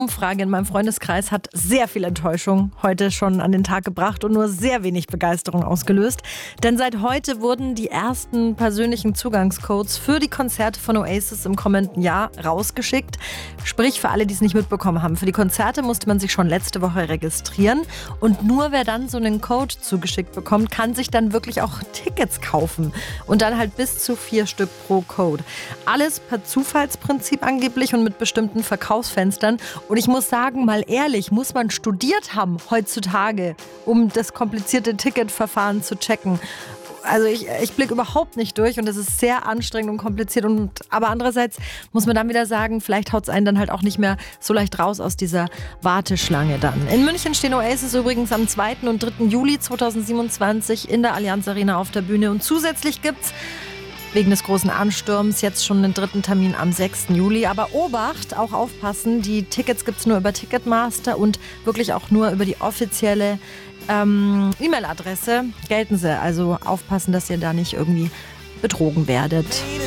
Umfrage in meinem Freundeskreis hat sehr viel Enttäuschung heute schon an den Tag gebracht und nur sehr wenig Begeisterung ausgelöst. Denn seit heute wurden die ersten persönlichen Zugangscodes für die Konzerte von Oasis im kommenden Jahr rausgeschickt. Sprich, für alle, die es nicht mitbekommen haben. Für die Konzerte musste man sich schon letzte Woche registrieren. Und nur wer dann so einen Code zugeschickt bekommt, kann sich dann wirklich auch Tickets kaufen. Und dann halt bis zu 4 Stück pro Code. Alles per Zufallsprinzip angeblich und mit bestimmten Verkaufsfenstern. Und ich muss sagen, mal ehrlich, muss man studiert haben heutzutage, um das komplizierte Ticketverfahren zu checken. Also ich blicke überhaupt nicht durch und es ist sehr anstrengend und kompliziert. Aber andererseits muss man dann wieder sagen, vielleicht haut es einen dann halt auch nicht mehr so leicht raus aus dieser Warteschlange dann. In München stehen Oasis übrigens am 2. und 3. Juli 2027 in der Allianz Arena auf der Bühne. Und zusätzlich gibt's wegen des großen Ansturms jetzt schon einen 3. Termin am 6. Juli. Aber Obacht, auch aufpassen, die Tickets gibt es nur über Ticketmaster und wirklich auch nur über die offizielle E-Mail-Adresse. Gelten sie, also aufpassen, dass ihr da nicht irgendwie betrogen werdet.